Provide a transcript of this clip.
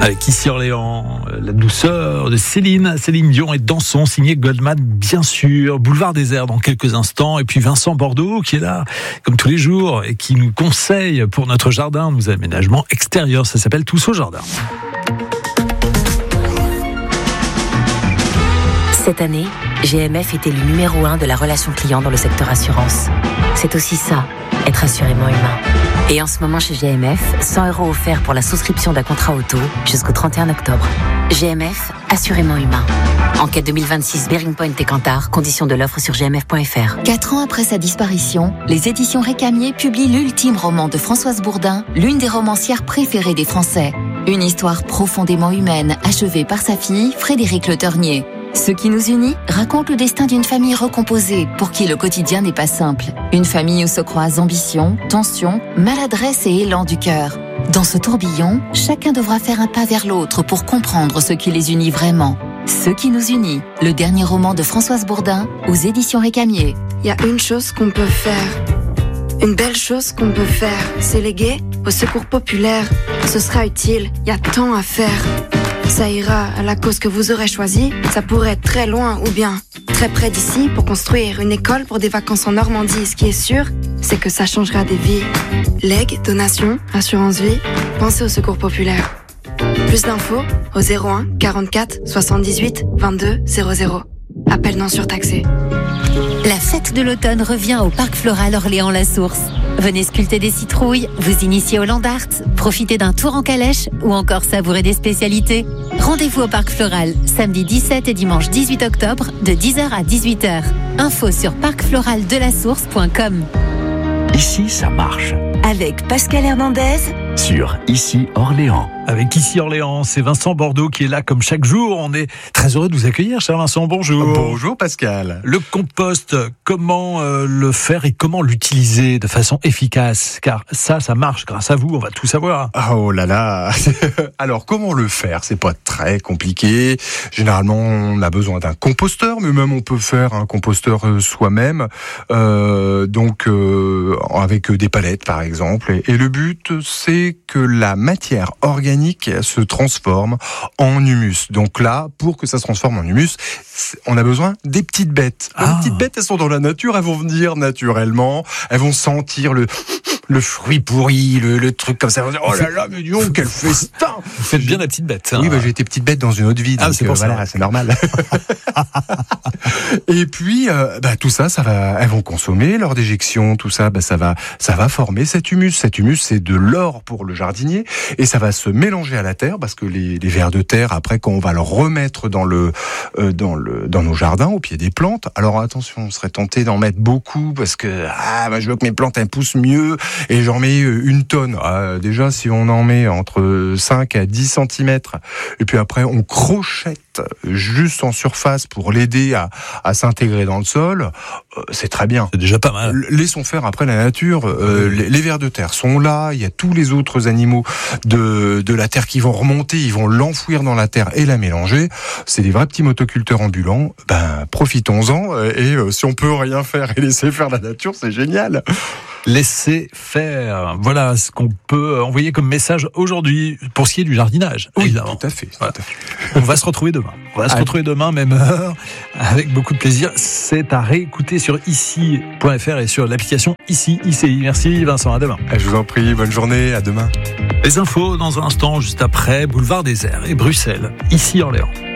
Avec Ici Orléans, la douceur de Céline Dion et Dansons, signé Goldman, bien sûr. Boulevard Désert dans quelques instants. Et puis Vincent Bordeaux qui est là, comme tous les jours, et qui nous conseille pour notre jardin, nos aménagements extérieurs. Ça s'appelle Tous au jardin. Cette année, GMF est élu numéro 1 de la relation client dans le secteur assurance. C'est aussi ça, être assurément humain. Et en ce moment chez GMF, 100 € offerts pour la souscription d'un contrat auto jusqu'au 31 octobre. GMF, assurément humain. Enquête 2026 Bearing Point et Kantar, conditions de l'offre sur gmf.fr. 4 ans après sa disparition, les éditions Récamier publient l'ultime roman de Françoise Bourdin, l'une des romancières préférées des Français. Une histoire profondément humaine, achevée par sa fille, Frédérique Le Ternier. Ce qui nous unit raconte le destin d'une famille recomposée pour qui le quotidien n'est pas simple. Une famille où se croisent ambition, tension, maladresse et élan du cœur. Dans ce tourbillon, chacun devra faire un pas vers l'autre pour comprendre ce qui les unit vraiment. Ce qui nous unit, le dernier roman de Françoise Bourdin aux éditions Récamier. Il y a une chose qu'on peut faire. Une belle chose qu'on peut faire, c'est léguer au secours populaire. Ce sera utile, il y a tant à faire. Ça ira à la cause que vous aurez choisie. Ça pourrait être très loin ou bien très près d'ici pour construire une école pour des vacances en Normandie. Ce qui est sûr, c'est que ça changera des vies. Legs, donations, assurance vie, pensez au secours populaire. Plus d'infos au 01 44 78 22 00. Appel non surtaxé. La fête de l'automne revient au Parc Floral Orléans-la-Source. Venez sculpter des citrouilles, vous initier au land art, profiter d'un tour en calèche ou encore savourer des spécialités. Rendez-vous au Parc Floral, samedi 17 et dimanche 18 octobre, de 10h à 18h. Info sur parcfloraldelasource.com. Ici, ça marche. Avec Pascal Hernandez Sur Ici Orléans. Avec Ici Orléans, c'est Vincent Bordeaux qui est là comme chaque jour. On est très heureux de vous accueillir, cher Vincent. Bonjour. Bonjour Pascal. Le compost, comment le faire et comment l'utiliser de façon efficace? Car ça marche grâce à vous, on va tout savoir. Oh là là. Alors comment le faire? C'est pas très compliqué. Généralement on a besoin d'un composteur, mais même on peut faire un composteur soi-même. Avec des palettes par exemple. Et le but c'est que la matière organique se transforme en humus. Donc là, pour que ça se transforme en humus, on a besoin des petites bêtes. Les petites bêtes, elles sont dans la nature, elles vont venir naturellement, elles vont sentir le fruit pourri, le truc comme ça. Oh là là, mais dis donc, quel festin! Vous faites bien la petite bête. Hein. Oui, j'ai été petite bête dans une autre vie. Donc c'est pour ça. Voilà, c'est normal. Et puis, tout ça, elles vont consommer lors d'éjection, tout ça, ça va former cet humus. Cet humus, c'est de l'or pour le jardinier, et ça va se mélanger à la terre, parce que les vers de terre, après, quand on va le remettre dans nos jardins, au pied des plantes. Alors attention, on serait tenté d'en mettre beaucoup, parce que je veux que mes plantes elles poussent mieux, et j'en mets une tonne. Déjà, si on en met entre 5 à 10 cm, et puis après on crochette juste en surface pour l'aider à s'intégrer dans le sol, c'est très bien. C'est déjà pas mal. Laissons faire après la nature. Les vers de terre sont là, il y a tous les autres animaux de la terre qui vont remonter, ils vont l'enfouir dans la terre et la mélanger. C'est des vrais petits motoculteurs ambulants. Profitons-en, et si on peut rien faire et laisser faire la nature, c'est génial. Laissez faire. Voilà ce qu'on peut envoyer comme message aujourd'hui pour ce qui est du jardinage. Oui, évidemment. Tout à fait. On va se retrouver demain. Retrouver demain, même heure, avec beaucoup de plaisir. C'est à réécouter sur ici.fr et sur l'application ICI. Merci Vincent, à demain. Je vous en prie, bonne journée, à demain. Les infos dans un instant, juste après Boulevard Désert et Bruxelles, Ici Orléans.